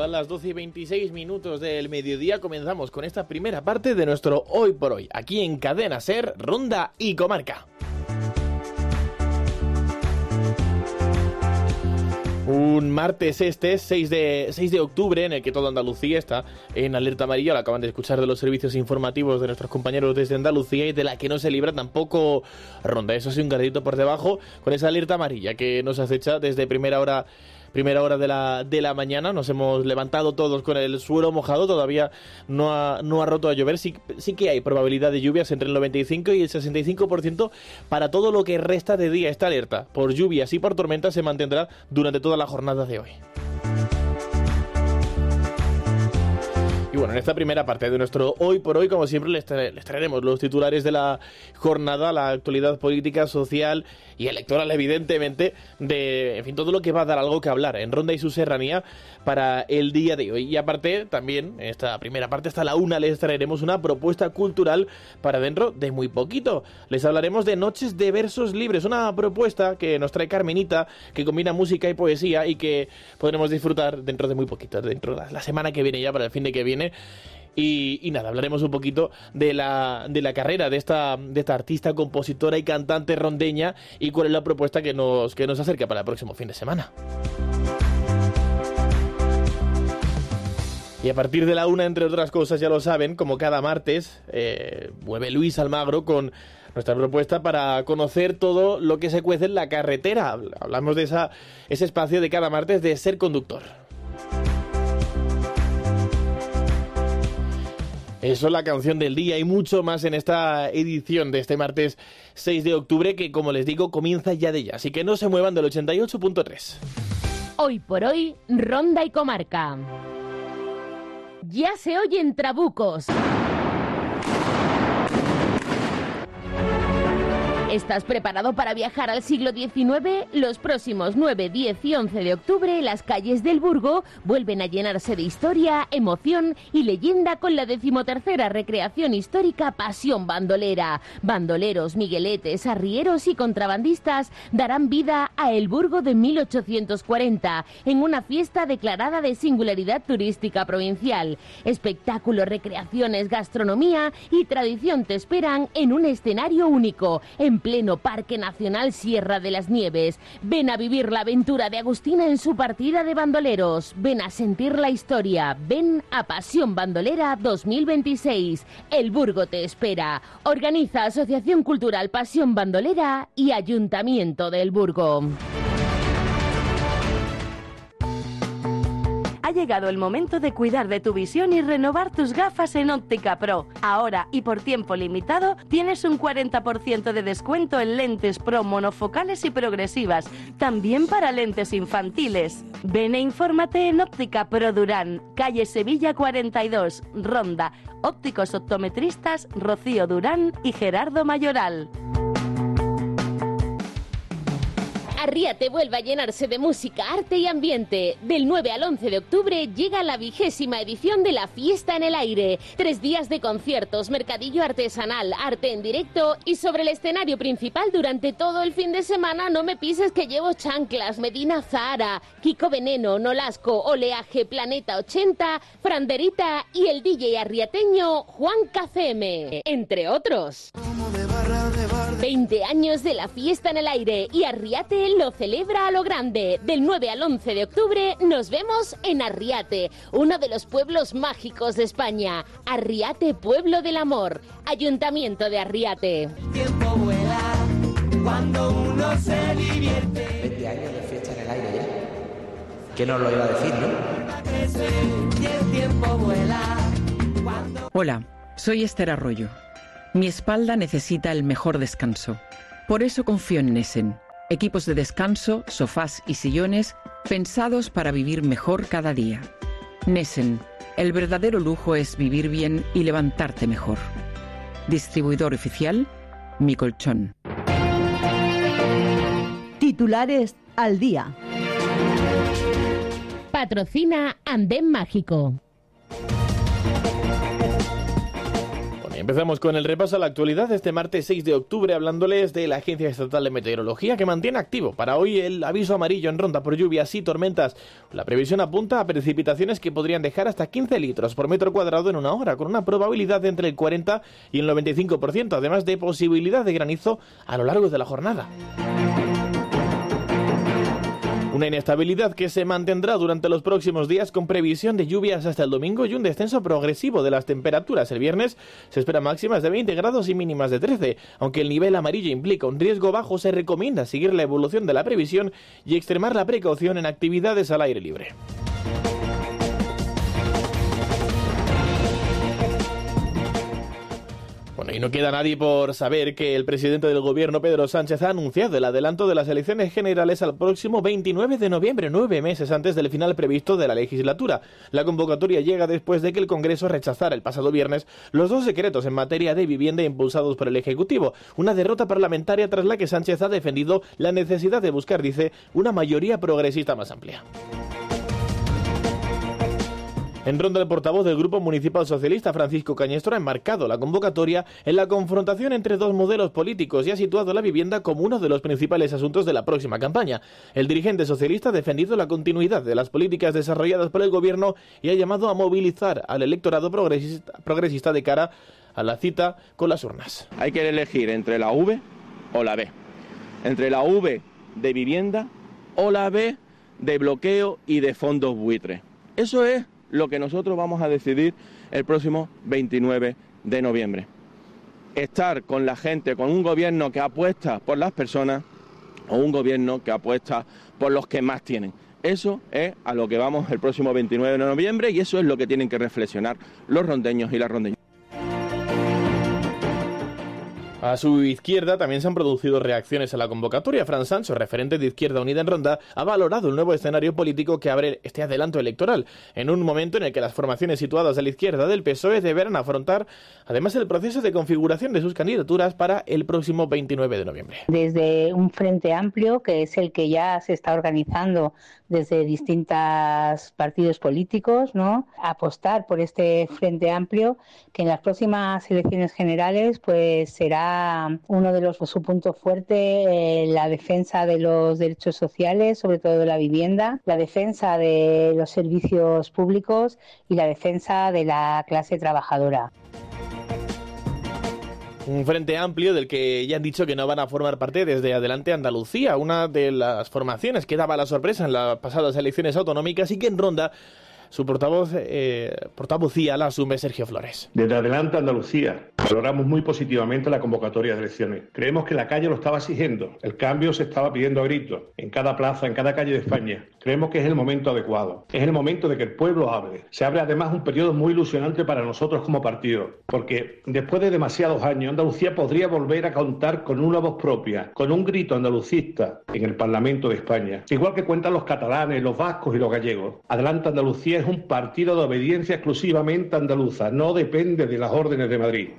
las 12:26 del mediodía comenzamos con esta primera parte de nuestro Hoy por Hoy, aquí en Cadena SER, Ronda y Comarca. Un martes 6 de octubre, en el que toda Andalucía está en alerta amarilla. Lo acaban de escuchar de los servicios informativos de nuestros compañeros desde Andalucía, y de la que no se libra tampoco Ronda. Eso sí, un gradito por debajo con esa alerta amarilla que nos acecha desde primera hora de la mañana. Nos hemos levantado todos con el suelo mojado. Todavía no ha roto a llover. Sí que hay probabilidad de lluvias entre el 95 y el 65% para todo lo que resta de día. Esta alerta por lluvias y por tormentas se mantendrá durante toda la jornada de hoy. Y bueno, en esta primera parte de nuestro Hoy por Hoy, como siempre, les traeremos los titulares de la jornada, la actualidad política, social y electoral, evidentemente, en fin, todo lo que va a dar algo que hablar en Ronda y su serranía para el día de hoy. Y aparte, también, en esta primera parte, hasta la 1, les traeremos una propuesta cultural para dentro de muy poquito. Les hablaremos de Noches de Versos Libres, una propuesta que nos trae Carmenita, que combina música y poesía y que podremos disfrutar dentro de muy poquito, dentro de la semana que viene, ya para el fin de que viene. Y nada, hablaremos un poquito de la carrera de esta artista, compositora y cantante rondeña, y cuál es la propuesta que nos acerca para el próximo fin de semana. Y a partir de la 1, entre otras cosas, ya lo saben, como cada martes, vuelve Luis Almagro con nuestra propuesta para conocer todo lo que se cuece en la carretera. Hablamos de ese espacio de cada martes de Ser Conductor. Eso es la canción del día y mucho más en esta edición de este martes 6 de octubre, que, como les digo, comienza ya de ya. Así que no se muevan del 88.3. Hoy por hoy, Ronda y Comarca. Ya se oyen trabucos. ¿Estás preparado para viajar al siglo XIX? Los próximos 9, 10 y 11 de octubre, las calles del Burgo vuelven a llenarse de historia, emoción y leyenda con la 13ª recreación histórica Pasión Bandolera. Bandoleros, migueletes, arrieros y contrabandistas darán vida a El Burgo de 1840 en una fiesta declarada de singularidad turística provincial. Espectáculos, recreaciones, gastronomía y tradición te esperan en un escenario único, en pleno Parque Nacional Sierra de las Nieves. Ven a vivir la aventura de Agustina en su partida de bandoleros. Ven a sentir la historia. Ven a Pasión Bandolera 2026. El Burgo te espera. Organiza Asociación Cultural Pasión Bandolera y Ayuntamiento del Burgo. Ha llegado el momento de cuidar de tu visión y renovar tus gafas en Óptica Pro. Ahora y por tiempo limitado tienes un 40% de descuento en lentes Pro monofocales y progresivas, también para lentes infantiles. Ven e infórmate en Óptica Pro Durán, calle Sevilla 42, Ronda. Ópticos optometristas Rocío Durán y Gerardo Mayoral. Arriate vuelve a llenarse de música, arte y ambiente. Del 9 al 11 de octubre llega la 20ª edición de la Fiesta en el Aire. 3 días de conciertos, mercadillo artesanal, arte en directo y sobre el escenario principal durante todo el fin de semana. No me pises que llevo chanclas, Medina Zahara, Kiko Veneno, Nolasco, Oleaje, Planeta 80, Franderita y el DJ arriateño Juan KCM, entre otros. 20 años de la Fiesta en el Aire y Arriate lo celebra a lo grande. Del 9 al 11 de octubre nos vemos en Arriate, uno de los pueblos mágicos de España. Arriate, pueblo del amor. Ayuntamiento de Arriate. El tiempo vuela cuando uno se divierte. 20 años de Fiesta en el Aire ya. ¿Quién nos lo iba a decir, no? Y el tiempo vuela cuando... Hola, soy Esther Arroyo. Mi espalda necesita el mejor descanso. Por eso confío en Nessen. Equipos de descanso, sofás y sillones pensados para vivir mejor cada día. Nessen. El verdadero lujo es vivir bien y levantarte mejor. Distribuidor oficial, Mi Colchón. Titulares al día. Patrocina Andén Mágico. Empezamos con el repaso a la actualidad de este martes 6 de octubre, hablándoles de la Agencia Estatal de Meteorología, que mantiene activo para hoy el aviso amarillo en Ronda por lluvias y tormentas. La previsión apunta a precipitaciones que podrían dejar hasta 15 litros por metro cuadrado en una hora, con una probabilidad de entre el 40 y el 95%, además de posibilidad de granizo a lo largo de la jornada. Una inestabilidad que se mantendrá durante los próximos días, con previsión de lluvias hasta el domingo y un descenso progresivo de las temperaturas. El viernes se espera máximas de 20 grados y mínimas de 13. Aunque el nivel amarillo implica un riesgo bajo, se recomienda seguir la evolución de la previsión y extremar la precaución en actividades al aire libre. Bueno, y no queda nadie por saber que el presidente del gobierno, Pedro Sánchez, ha anunciado el adelanto de las elecciones generales al próximo 29 de noviembre, 9 meses antes del final previsto de la legislatura. La convocatoria llega después de que el Congreso rechazara el pasado viernes los 2 decretos en materia de vivienda impulsados por el Ejecutivo. Una derrota parlamentaria tras la que Sánchez ha defendido la necesidad de buscar, dice, una mayoría progresista más amplia. En Ronda, el portavoz del Grupo Municipal Socialista, Francisco Cañestro, ha enmarcado la convocatoria en la confrontación entre dos modelos políticos y ha situado la vivienda como uno de los principales asuntos de la próxima campaña. El dirigente socialista ha defendido la continuidad de las políticas desarrolladas por el Gobierno y ha llamado a movilizar al electorado progresista de cara a la cita con las urnas. Hay que elegir entre la V o la B, entre la V de vivienda o la B de bloqueo y de fondos buitres. Eso es lo que nosotros vamos a decidir el próximo 29 de noviembre. Estar con la gente, con un gobierno que apuesta por las personas o un gobierno que apuesta por los que más tienen. Eso es a lo que vamos el próximo 29 de noviembre y eso es lo que tienen que reflexionar los rondeños y las rondeñas. A su izquierda también se han producido reacciones a la convocatoria. Fran Sancho, referente de Izquierda Unida en Ronda, ha valorado el nuevo escenario político que abre este adelanto electoral, en un momento en el que las formaciones situadas a la izquierda del PSOE deberán afrontar además el proceso de configuración de sus candidaturas para el próximo 29 de noviembre. Desde un frente amplio, que es el que ya se está organizando desde distintos partidos políticos, ¿no? Apostar por este frente amplio, que en las próximas elecciones generales pues será uno de su punto fuerte, la defensa de los derechos sociales, sobre todo de la vivienda, la defensa de los servicios públicos y la defensa de la clase trabajadora. Un frente amplio del que ya han dicho que no van a formar parte desde Adelante Andalucía, una de las formaciones que daba la sorpresa en las pasadas elecciones autonómicas y que en Ronda su portavocía la asume Sergio Flores. Desde Adelante Andalucía valoramos muy positivamente la convocatoria de elecciones. Creemos que la calle lo estaba exigiendo, el cambio se estaba pidiendo a gritos, en cada plaza, en cada calle de España. Creemos que es el momento adecuado, es el momento de que el pueblo hable. Se abre además un periodo muy ilusionante para nosotros como partido, porque después de demasiados años Andalucía podría volver a contar con una voz propia, con un grito andalucista en el Parlamento de España. Igual que cuentan los catalanes, los vascos y los gallegos. Adelante Andalucía es un partido de obediencia exclusivamente andaluza, no depende de las órdenes de Madrid.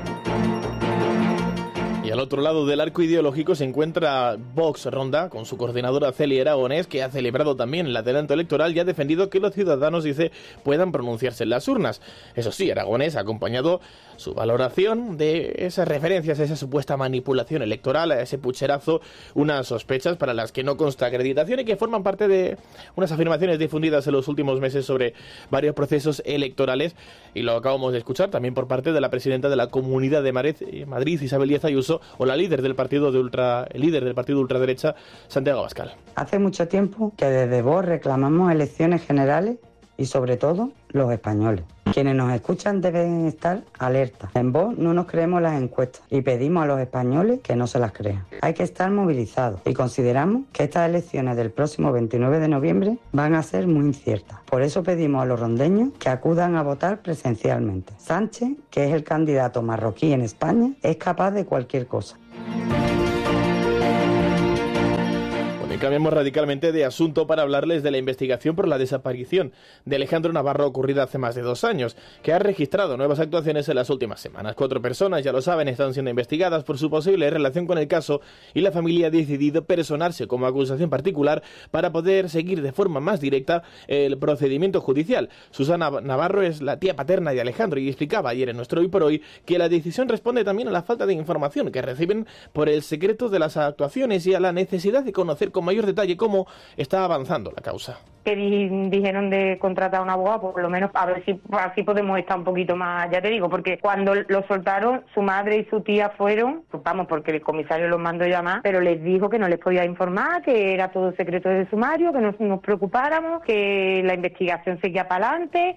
Y al otro lado del arco ideológico se encuentra Vox Ronda, con su coordinadora Celia Aragonés, que ha celebrado también el adelanto electoral y ha defendido que los ciudadanos, dice, puedan pronunciarse en las urnas. Eso sí, Aragonés ha acompañado su valoración de esas referencias a esa supuesta manipulación electoral, a ese pucherazo, unas sospechas para las que no consta acreditación y que forman parte de unas afirmaciones difundidas en los últimos meses sobre varios procesos electorales, y lo acabamos de escuchar también por parte de la presidenta de la Comunidad de Madrid, Isabel Díaz Ayuso, o la líder del partido ultraderecha, Santiago Abascal. Hace mucho tiempo que desde Vox reclamamos elecciones generales y sobre todo los españoles. Quienes nos escuchan deben estar alertas. En Vox no nos creemos las encuestas y pedimos a los españoles que no se las crean. Hay que estar movilizados y consideramos que estas elecciones del próximo 29 de noviembre van a ser muy inciertas. Por eso pedimos a los rondeños que acudan a votar presencialmente. Sánchez, que es el candidato marroquí en España, es capaz de cualquier cosa. Cambiamos radicalmente de asunto para hablarles de la investigación por la desaparición de Alejandro Navarro ocurrida hace más de 2 años, que ha registrado nuevas actuaciones en las últimas semanas. 4 personas, ya lo saben, están siendo investigadas por su posible relación con el caso y la familia ha decidido personarse como acusación particular para poder seguir de forma más directa el procedimiento judicial. Susana Navarro es la tía paterna de Alejandro y explicaba ayer en nuestro Hoy por Hoy que la decisión responde también a la falta de información que reciben por el secreto de las actuaciones y a la necesidad de conocer con mayor detalle cómo está avanzando la causa. Que dijeron de contratar a un abogado, por lo menos a ver si así podemos estar un poquito más, ya te digo, porque cuando lo soltaron, su madre y su tía fueron, pues vamos, porque el comisario los mandó llamar, pero les dijo que no les podía informar, que era todo secreto de sumario, que no nos preocupáramos, que la investigación seguía para adelante.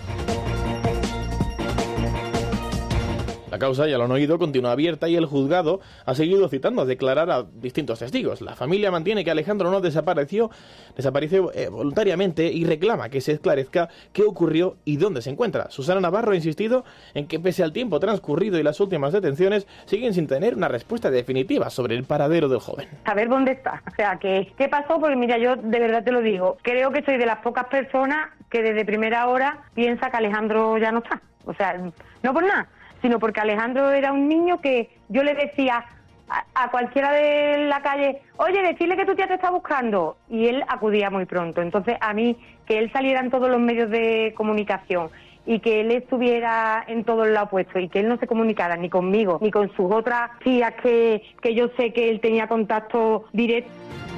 La causa, ya lo han oído, continúa abierta y el juzgado ha seguido citando a declarar a distintos testigos. La familia mantiene que Alejandro no desapareció voluntariamente y reclama que se esclarezca qué ocurrió y dónde se encuentra. Susana Navarro ha insistido en que pese al tiempo transcurrido y las últimas detenciones, siguen sin tener una respuesta definitiva sobre el paradero del joven. A ver dónde está. O sea, ¿qué pasó? Porque mira, yo de verdad te lo digo, creo que soy de las pocas personas que desde primera hora piensa que Alejandro ya no está. O sea, no por nada, sino porque Alejandro era un niño que yo le decía a cualquiera de la calle, oye, decirle que tu tía te está buscando, y él acudía muy pronto. Entonces, a mí, que él saliera en todos los medios de comunicación y que él estuviera en todos lados puestos y que él no se comunicara ni conmigo ni con sus otras tías que yo sé que él tenía contacto directo.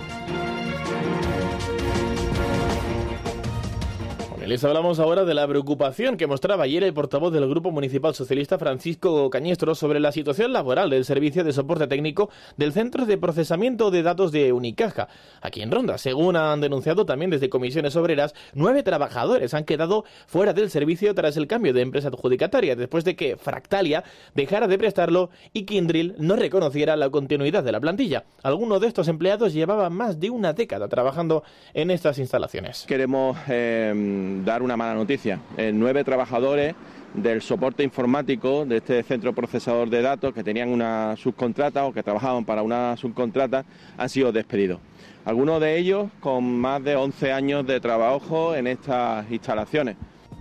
Les hablamos ahora de la preocupación que mostraba ayer el portavoz del Grupo Municipal Socialista, Francisco Cañestro, sobre la situación laboral del servicio de soporte técnico del Centro de Procesamiento de Datos de Unicaja, aquí en Ronda. Según han denunciado también desde Comisiones Obreras, 9 trabajadores han quedado fuera del servicio tras el cambio de empresa adjudicataria, después de que Fractalia dejara de prestarlo y Kyndryl no reconociera la continuidad de la plantilla. Algunos de estos empleados llevaban más de una década trabajando en estas instalaciones. Queremos dar una mala noticia. 9 trabajadores del soporte informático de este centro procesador de datos que tenían una subcontrata o que trabajaban para una subcontrata han sido despedidos. Algunos de ellos con más de 11 años de trabajo en estas instalaciones.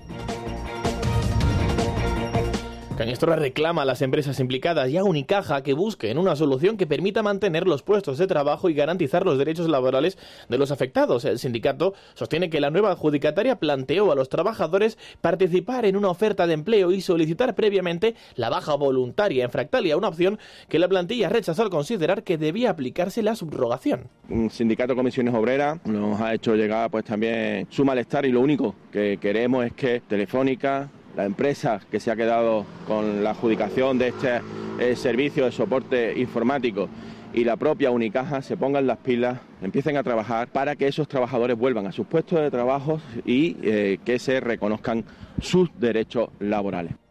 Cañestro reclama a las empresas implicadas y a Unicaja que busquen una solución que permita mantener los puestos de trabajo y garantizar los derechos laborales de los afectados. El sindicato sostiene que la nueva adjudicataria planteó a los trabajadores participar en una oferta de empleo y solicitar previamente la baja voluntaria en Fractalia, una opción que la plantilla rechazó al considerar que debía aplicarse la subrogación. Un sindicato de Comisiones Obreras nos ha hecho llegar pues también su malestar y lo único que queremos es que Telefónica, la empresa que se ha quedado con la adjudicación de este servicio de soporte informático y la propia Unicaja se pongan las pilas, empiecen a trabajar para que esos trabajadores vuelvan a sus puestos de trabajo y que se reconozcan sus derechos laborales.